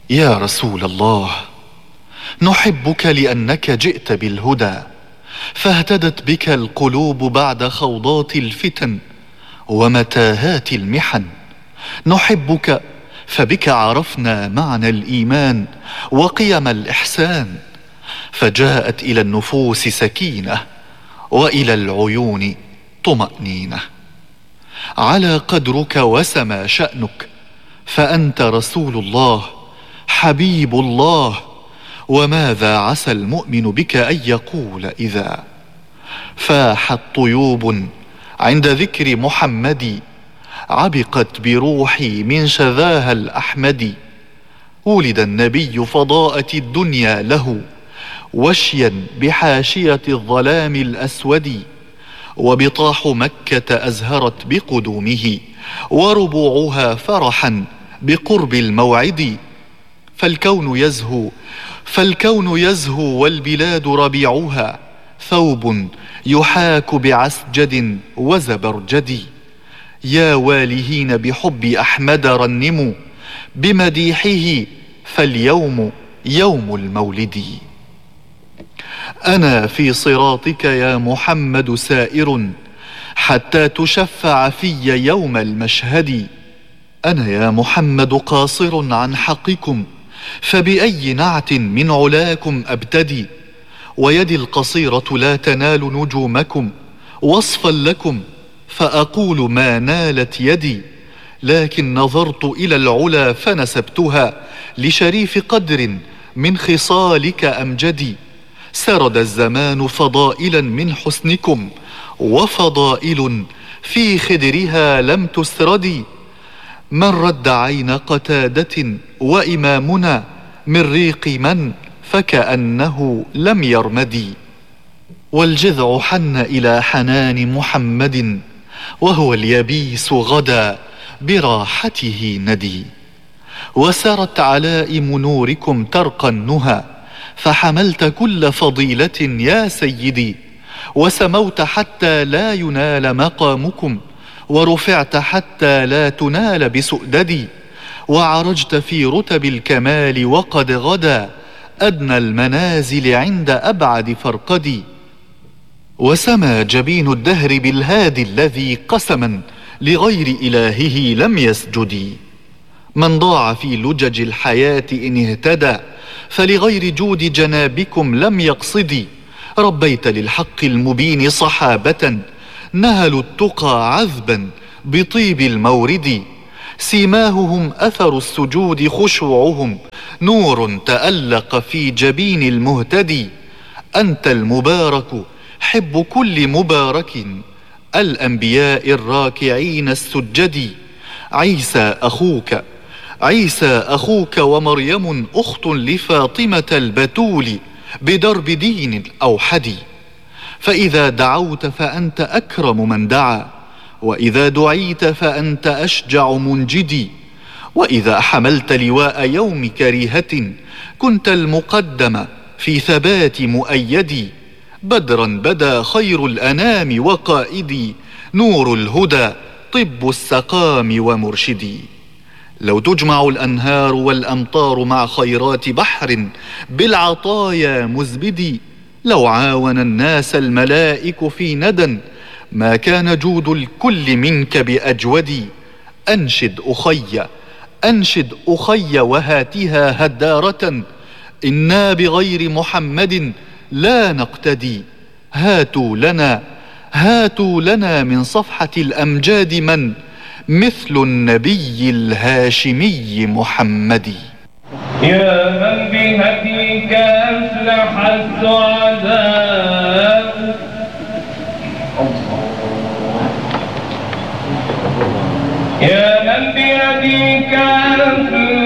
يا رسول الله، نحبك لأنك جئت بالهدى، فاهتدت بك القلوب بعد خوضات الفتن ومتاهات المحن. نحبك فبك عرفنا معنى الإيمان وقيم الإحسان، فجاءت إلى النفوس سكينة وإلى العيون طمأنينة. على قدرك وسما شأنك، فأنت رسول الله حبيب الله. وماذا عسى المؤمن بك أن يقول إذا فاحت طيوب عند ذكر محمد، عبقت بروحي من شذاها الأحمد. ولد النبي فضاءة الدنيا له، وشيا بحاشية الظلام الأسود. وبطاح مكة أزهرت بقدومه، وربوعها فرحا بقرب الموعد. فالكون يزهو والبلاد ربيعها، ثوب يحاك بعسجد وزبرجد. يا والهين بحب أحمد رنموا، بمديحه فاليوم يوم المولد. أنا في صراطك يا محمد سائر، حتى تشفع في يوم المشهد. أنا يا محمد قاصر عن حقكم، فبأي نعت من علاكم أبتدي. ويدي القصيرة لا تنال نجومكم، وصفا لكم فأقول ما نالت يدي. لكن نظرت إلى العلا فنسبتها لشريف قدر من خصالك أمجدي. سرد الزمان فضائلا من حسنكم، وفضائل في خدرها لم تسردي. من رد عين قتادة وإمامنا من ريق من، فكأنه لم يرمدي. والجذع حن إلى حنان محمد، وهو اليبيس غدا براحته ندي. وسرت علائم نوركم ترقى النهى، فحملت كل فضيلة يا سيدي. وسموت حتى لا ينال مقامكم، ورفعت حتى لا تنال بسؤددي. وعرجت في رتب الكمال وقد غدا أدنى المنازل عند أبعد فرقدي. وسما جبين الدهر بالهادي الذي قسما لغير إلهه لم يسجدي. من ضاع في لجج الحياة إن اهتدى، فلغير جود جنابكم لم يقصدي. ربيت للحق المبين صحابة، نهلوا التقى عذبا بطيب المورد. سيماههم أثر السجود خشوعهم، نور تألق في جبين المهتدي. أنت المبارك حب كل مبارك، الأنبياء الراكعين السجد. عيسى أخوك ومريم أخت لفاطمة البتول، بدرب دين أوحد. فإذا دعوت فأنت أكرم من دعا، وإذا دعيت فأنت أشجع منجدي. وإذا حملت لواء يوم كريهة، كنت المقدم في ثبات مؤيدي. بدرا بدا خير الأنام وقائدي، نور الهدى طب السقام ومرشدي. لو تجمع الأنهار والأمطار مع خيرات بحر بالعطايا مزبدي، لو عاون الناس الملائك في ندى، ما كان جود الكل منك بأجودي. أنشد أخي وهاتها هدارة، إنا بغير محمد لا نقتدي. هاتوا لنا من صفحة الأمجاد من مثل النبي الهاشمي محمد. يا من بهديك أفلح السعداء، يا من بهديك أفلح